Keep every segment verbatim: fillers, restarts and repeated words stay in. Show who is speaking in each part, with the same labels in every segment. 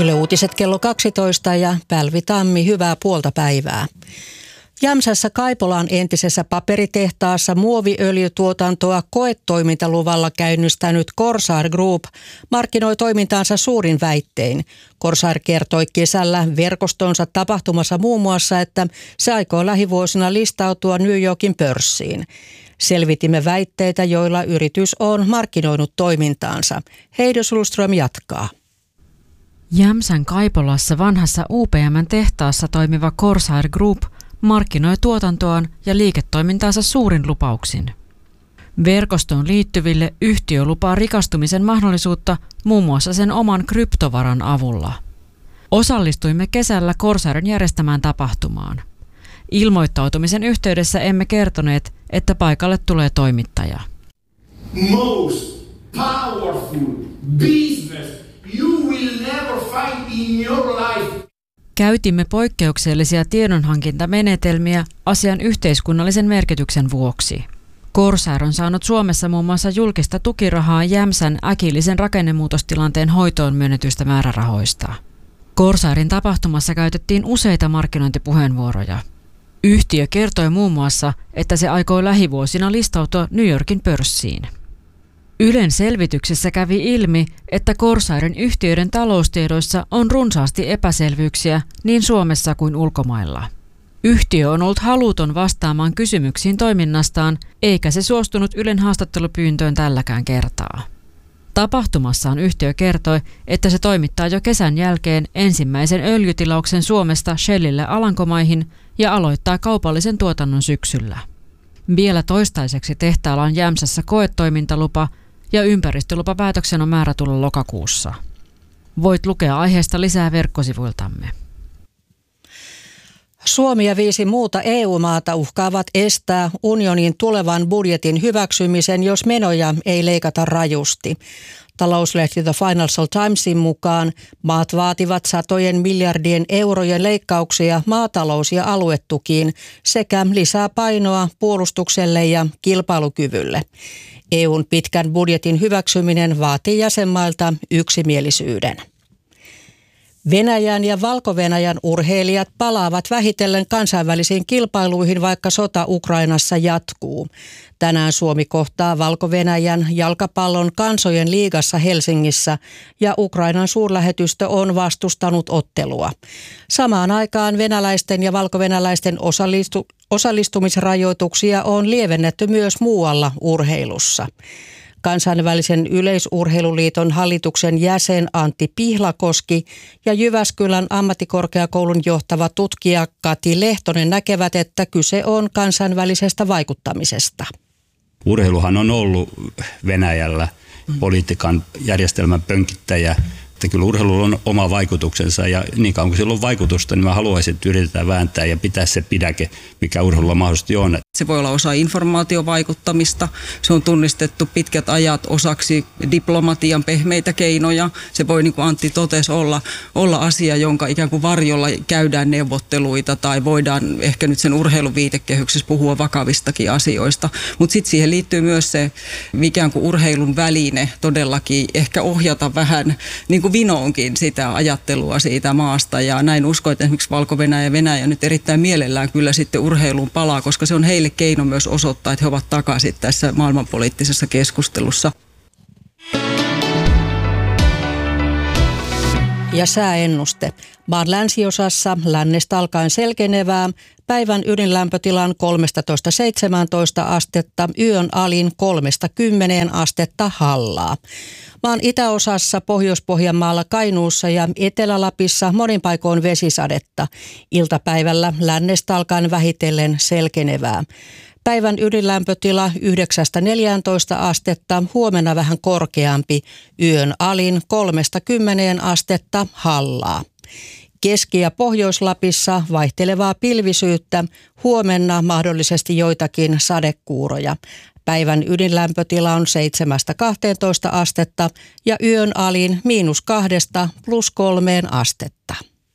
Speaker 1: Yle Uutiset kello kaksitoista ja Pälvi Tammi, hyvää puolta päivää. Jämsässä Kaipolan entisessä paperitehtaassa muoviöljytuotantoa koetoimintaluvalla käynnistänyt Corsair Group markkinoi toimintaansa suurin väittein. Corsair kertoi kesällä verkostonsa tapahtumassa muun muassa, että se aikoo lähivuosina listautua New Yorkin pörssiin. Selvitimme väitteitä, joilla yritys on markkinoinut toimintaansa. Heidi Sulström jatkaa.
Speaker 2: Jämsän Kaipolassa vanhassa U P M:n tehtaassa toimiva Corsair Group markkinoi tuotantoaan ja liiketoimintaansa suurin lupauksin. Verkostoon liittyville yhtiö lupaa rikastumisen mahdollisuutta muun muassa sen oman kryptovaran avulla. Osallistuimme kesällä Corsairin järjestämään tapahtumaan. Ilmoittautumisen yhteydessä emme kertoneet, että paikalle tulee toimittaja.
Speaker 3: Most powerful business you will never find in your life.
Speaker 2: Käytimme poikkeuksellisia tiedonhankintamenetelmiä asian yhteiskunnallisen merkityksen vuoksi. Corsair on saanut Suomessa muun muassa julkista tukirahaa Jämsän äkillisen rakennemuutostilanteen hoitoon myönnetyistä määrärahoista. Corsairin tapahtumassa käytettiin useita markkinointipuheenvuoroja. Yhtiö kertoi muun muassa, että se aikoo lähivuosina listautua New Yorkin pörssiin. Ylen selvityksessä kävi ilmi, että Corsairin yhtiöiden taloustiedoissa on runsaasti epäselvyyksiä niin Suomessa kuin ulkomailla. Yhtiö on ollut haluton vastaamaan kysymyksiin toiminnastaan, eikä se suostunut Ylen haastattelupyyntöön tälläkään kertaa. Tapahtumassaan yhtiö kertoi, että se toimittaa jo kesän jälkeen ensimmäisen öljytilauksen Suomesta Shellille Alankomaihin ja aloittaa kaupallisen tuotannon syksyllä. Vielä toistaiseksi tehtaalla on Jämsässä koetoimintalupa ja ympäristölupapäätöksen on määrä tulla lokakuussa. Voit lukea aiheesta lisää verkkosivuiltamme.
Speaker 1: Suomi ja viisi muuta E U-maata uhkaavat estää unionin tulevan budjetin hyväksymisen, jos menoja ei leikata rajusti. Talouslehti The Financial Timesin mukaan maat vaativat satojen miljardien eurojen leikkauksia maatalous- ja aluetukiin sekä lisää painoa puolustukselle ja kilpailukyvylle. E U:n pitkän budjetin hyväksyminen vaatii jäsenmailta yksimielisyyden. Venäjän ja Valko-Venäjän urheilijat palaavat vähitellen kansainvälisiin kilpailuihin, vaikka sota Ukrainassa jatkuu. Tänään Suomi kohtaa Valko-Venäjän jalkapallon kansojen liigassa Helsingissä ja Ukrainan suurlähetystö on vastustanut ottelua. Samaan aikaan venäläisten ja valko-venäläisten osallistu- osallistumisrajoituksia on lievennetty myös muualla urheilussa. Kansainvälisen yleisurheiluliiton hallituksen jäsen Antti Pihlakoski ja Jyväskylän ammattikorkeakoulun johtava tutkija Kati Lehtonen näkevät, että kyse on kansainvälisestä vaikuttamisesta.
Speaker 4: Urheiluhan on ollut Venäjällä politiikan järjestelmän pönkittäjä. Että kyllä urheilulla on oma vaikutuksensa ja niin kauan kuin sillä on vaikutusta, niin mä haluaisin, että yritetään vääntää ja pitää se pidäke, mikä urheilulla mahdollisesti on.
Speaker 5: Se voi olla osa informaatiovaikuttamista. Se on tunnistettu pitkät ajat osaksi diplomatian pehmeitä keinoja. Se voi, niin kuin Antti totesi, olla, olla asia, jonka ikään kuin varjolla käydään neuvotteluita tai voidaan ehkä nyt sen urheilun viitekehyksessä puhua vakavistakin asioista. Mutta sitten siihen liittyy myös se ikään kuin urheilun väline todellakin ehkä ohjata vähän niin kuin vinoonkin sitä ajattelua siitä maasta. Ja näin uskon, että esimerkiksi Valko-Venäjä ja Venäjä nyt erittäin mielellään kyllä sitten urheiluun palaa, koska se on heille keino myös osoittaa, että he ovat takaisin tässä maailmanpoliittisessa keskustelussa.
Speaker 1: Ja sääennuste. Maan länsiosassa lännestä alkaen selkenevää, päivän ydinlämpötilan kolmetoista seitsemäntoista astetta, yön alin kolmesta kymmeneen astetta hallaa. Maan itäosassa Pohjois-Pohjanmaalla, Kainuussa ja Etelä-Lapissa monin paikoin vesisadetta. Iltapäivällä lännestä alkaen vähitellen selkenevää. Päivän ydinlämpötila yhdeksästä neljääntoista astetta, huomenna vähän korkeampi. Yön alin kolmesta kymmeneen astetta hallaa. Keski- ja Pohjois-Lapissa vaihtelevaa pilvisyyttä, huomenna mahdollisesti joitakin sadekuuroja. Päivän ydinlämpötila on seitsemästä kahteentoista astetta ja yön alin miinus kahdesta plus kolmeen astetta.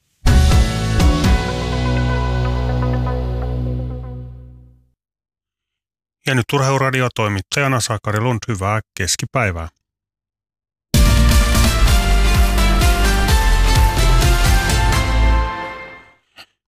Speaker 6: Ja nyt Urheiluradio toimittajana Sakari Lund, hyvää keskipäivää.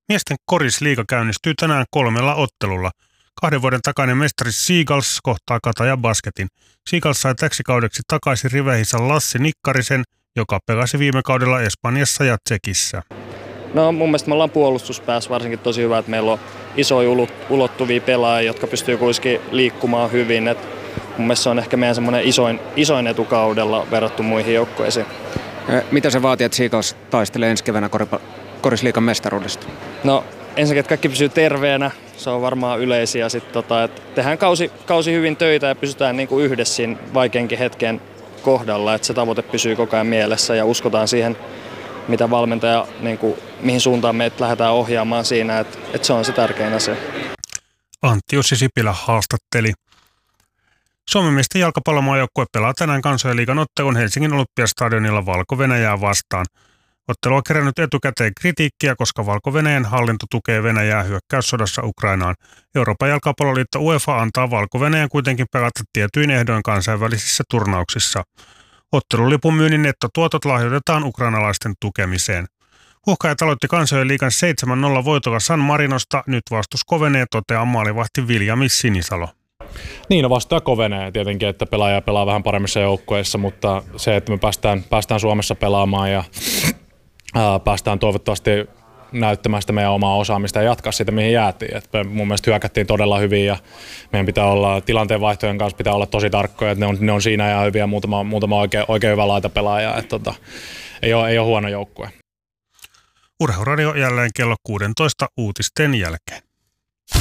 Speaker 6: Miesten korisliiga käynnistyy tänään kolmella ottelulla. Kahden vuoden takainen mestari Seagulls kohtaa Kataja Basketin. Seagulls sai täksi kaudeksi takaisin riveihinsä Lassi Nikkarisen, joka pelasi viime kaudella Espanjassa ja Tsekissä.
Speaker 7: No mun mielestä me ollaan puolustuspäässä varsinkin tosi hyvä, että meillä on isoja ulottuvia pelaajia, jotka pystyy kuitenkin liikkumaan hyvin. Et mun mielestä se on ehkä meidän semmoinen isoin, isoin etukaudella verrattu muihin joukkueisiin.
Speaker 8: Mitä se vaatii, että Seagulls taistelee ensi keväänä korisliigan mestaruudesta?
Speaker 7: No ensinnäkin, että kaikki pysyy terveenä. Se on varmaan yleisiä. Sitten tota, että tehdään kausi, kausi hyvin töitä ja pysytään niinku yhdessä siinä vaikeinkin hetken kohdalla. Että se tavoite pysyy koko ajan mielessä ja uskotaan siihen, mitä valmentaja, niinku, mihin suuntaan me lähdetään ohjaamaan siinä. Että, että se on se tärkein asia.
Speaker 6: Antti Jussi Sipilä haastatteli. Suomen miesten jalkapallomaajoukkue pelaa tänään Kansojen liigan ottelun Helsingin Olympiastadionilla Valko-Venäjää vastaan. Ottelu on kerännyt etukäteen kritiikkiä, koska Valko-Venäjän hallinto tukee Venäjää hyökkäyssodassa Ukrainaan. Euroopan jalkapalloliitto UEFA antaa Valko-Venäjän kuitenkin pelata tietyin ehdoin kansainvälisissä turnauksissa. Ottelulipun myynnin nettotuotot lahjoitetaan ukrainalaisten tukemiseen. Huuhkajat aloitti Kansojen liigan seitsemän nolla voitolla San Marinosta. Nyt vastus kovenee, toteaa maalivahti Viljami Sinisalo.
Speaker 9: Niin, no vastuja kovenee tietenkin, että pelaaja pelaa vähän paremmissa joukkueissa, mutta se, että me päästään, päästään Suomessa pelaamaan ja ää, päästään toivottavasti näyttämään sitä meidän omaa osaamista ja jatkaa sitä, mihin jäätiin. Et me mun mielestä hyökättiin todella hyvin ja meidän pitää olla, tilanteen vaihtojen kanssa pitää olla tosi tarkkoja, että ne on, ne on siinä ihan hyviä, muutama, muutama oikein, oikein hyvä laitapelaaja, että tota, ei ole, ei ole huono joukkue.
Speaker 6: Urheiluradio jälleen kello kuusitoista uutisten jälkeen.